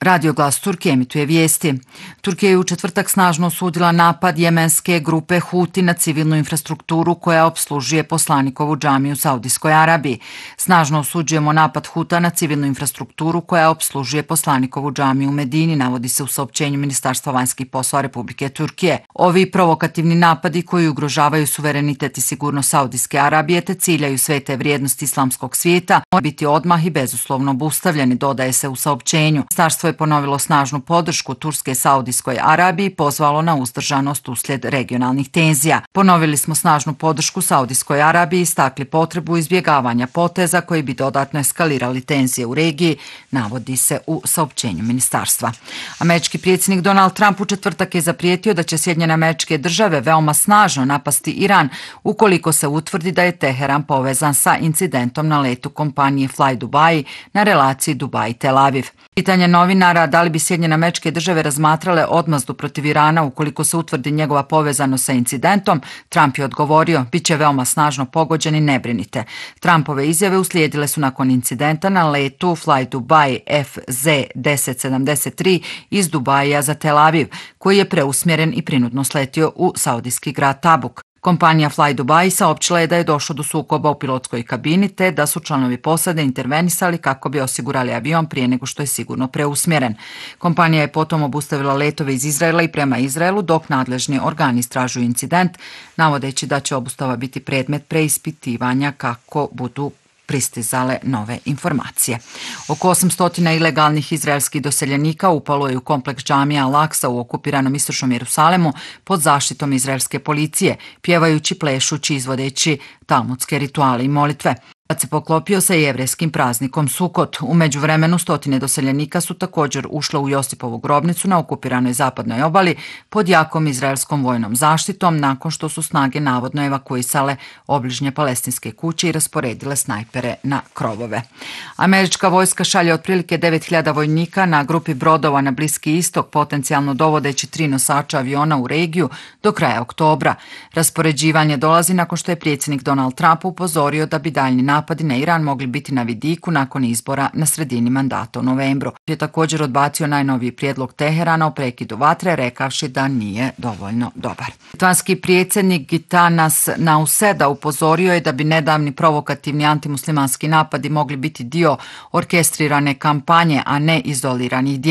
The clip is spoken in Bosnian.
Radio Glas Turke emituje vijesti. Turkija je u četvrtak snažno osudila napad jemenske grupe Huti na civilnu infrastrukturu koja opslužuje poslanikovu džamiju u Saudijskoj Arabiji. Snažno osuđujemo napad Huta na civilnu infrastrukturu koja opslužuje poslanikovu džamiju u Medini, navodi se u saopćenju Ministarstva vanjskih poslova Republike Turkije. Ovi provokativni napadi koji ugrožavaju suverenitet i sigurnost Saudijske Arabije te ciljaju svete vrijednosti islamskog svijeta moraju biti odmah i bezuslovno obustavljeni, dodaje se u saopćenju. Ministarstvo je ponovilo snažnu podršku Turske i Saudijskoj Arabiji i pozvalo na uzdržanost uslijed regionalnih tenzija. Ponovili smo snažnu podršku Saudijskoj Arabiji i istakli potrebu izbjegavanja poteza koji bi dodatno eskalirali tenzije u regiji, navodi se u saopćenju ministarstva. Američki predsjednik Donald Trump u četvrtak je zaprijetio da će Sjedinjene Američke Države veoma snažno napasti Iran ukoliko se utvrdi da je Teheran povezan sa incidentom na letu kompanije Fly Dubai na relaciji Dubai-Tel Aviv. Pitanje novinara da li bi Sjedinjene Američke Države razmatrale odmazdu protiv Irana ukoliko se utvrdi njegova povezanost sa incidentom, Trump je odgovorio: bit će veoma snažno pogođeni, ne brinite. Trumpove izjave uslijedile su nakon incidenta na letu Fly Dubai FZ-1073 iz Dubaija za Tel Aviv, koji je preusmjeren i prinudno sletio u saudijski grad Tabuk. Kompanija Fly Dubai saopćila je da je došlo do sukoba u pilotskoj kabini te da su članovi posade intervenisali kako bi osigurali avion prije nego što je sigurno preusmjeren. Kompanija je potom obustavila letove iz Izraela i prema Izraelu dok nadležni organi istražuju incident, navodeći da će obustava biti predmet preispitivanja kako budu pristizale nove informacije. Oko 800 ilegalnih izraelskih doseljenika upalo je u kompleks džamija Al-Aksa u okupiranom istočnom Jerusalemu pod zaštitom izraelske policije, pjevajući, plešući, izvodeći talmudske rituale i molitve. Kad se poklopio sa jevrejskim praznikom Sukot, u međuvremenu stotine doseljenika su također ušle u Josipovu grobnicu na okupiranoj zapadnoj obali pod jakom izraelskom vojnom zaštitom nakon što su snage navodno evakuisale obližnje palestinske kuće i rasporedile snajpere na krovove. Američka vojska šalje otprilike 9000 vojnika na grupi brodova na Bliski istok, potencijalno dovodeći 3 nosača aviona u regiju do kraja oktobra. Raspoređivanje dolazi nakon što je predsjednik Donald Trump upozorio da bi daljni napadi na Iran mogli biti na vidiku nakon izbora na sredini mandata u novembru. Je također odbacio najnoviji prijedlog Teherana o prekidu vatre, rekavši da nije dovoljno dobar. Litvanski predsjednik Gitanas Nauseda upozorio je da bi nedavni provokativni antimuslimanski napadi mogli biti dio orkestrirane kampanje, a ne izoliranih djela.